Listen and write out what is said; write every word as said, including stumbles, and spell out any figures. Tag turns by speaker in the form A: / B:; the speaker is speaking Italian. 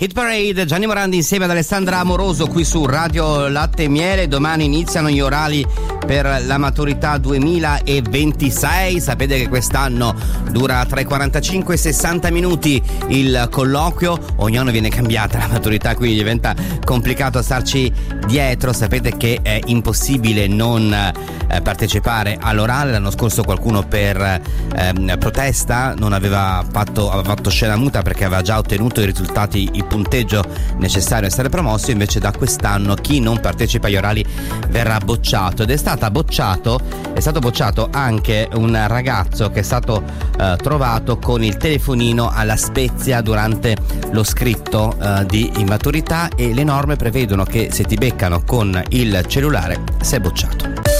A: Hit Parade, Gianni Morandi insieme ad Alessandra Amoroso qui su Radio Latte e Miele. Domani iniziano gli orali per la maturità duemilaventisei. Sapete che quest'anno dura tra i quarantacinque e i sessanta minuti il colloquio, ogni anno viene cambiata la maturità, quindi diventa complicato starci dietro. Sapete che è impossibile non eh, partecipare all'orale. L'anno scorso qualcuno per eh, protesta non aveva fatto, aveva fatto scena muta perché aveva già ottenuto i risultati, il punteggio necessario a essere promosso. Invece da quest'anno chi non partecipa agli orali verrà bocciato, ed è stata bocciato è stato bocciato anche un ragazzo che è stato eh, trovato con il telefonino alla Spezia durante lo scritto eh, di immaturità, e le norme prevedono che se ti beccano con il cellulare sei bocciato.